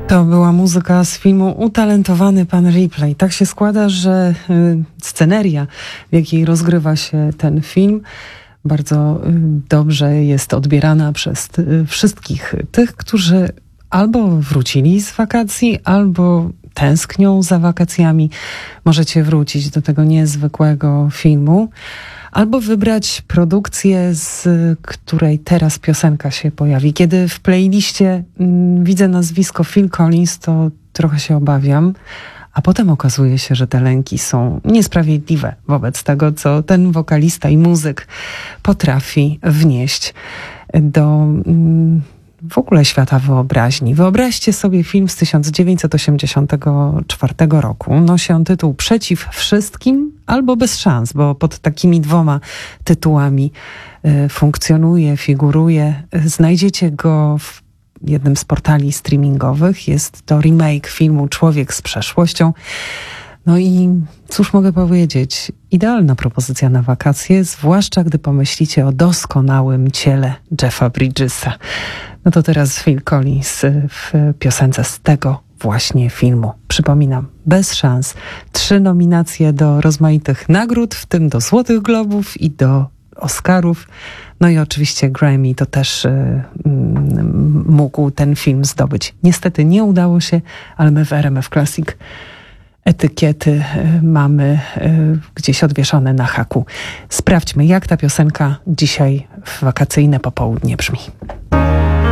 To była muzyka z filmu Utalentowany pan Ripley. Tak się składa, że sceneria, w jakiej rozgrywa się ten film, bardzo dobrze jest odbierana przez wszystkich tych, którzy albo wrócili z wakacji, albo tęsknią za wakacjami. Możecie wrócić do tego niezwykłego filmu, albo wybrać produkcję, z której teraz piosenka się pojawi. Kiedy w playliście widzę nazwisko Phil Collins, to trochę się obawiam, a potem okazuje się, że te lęki są niesprawiedliwe wobec tego, co ten wokalista i muzyk potrafi wnieść do w ogóle świata wyobraźni. Wyobraźcie sobie film z 1984 roku. Nosi on tytuł Przeciw wszystkim albo Bez szans, bo pod takimi dwoma tytułami funkcjonuje, figuruje. Znajdziecie go w jednym z portali streamingowych. Jest to remake filmu Człowiek z przeszłością. No i cóż mogę powiedzieć? Idealna propozycja na wakacje, zwłaszcza gdy pomyślicie o doskonałym ciele Jeffa Bridgesa. No to teraz Phil Collins w piosence z tego właśnie filmu. Przypominam, Bez szans. 3 nominacje do rozmaitych nagród, w tym do Złotych Globów i do Oscarów. No i oczywiście Grammy to też mógł ten film zdobyć. Niestety nie udało się, ale my w RMF Classic etykiety mamy gdzieś odwieszone na haku. Sprawdźmy, jak ta piosenka dzisiaj w wakacyjne popołudnie brzmi.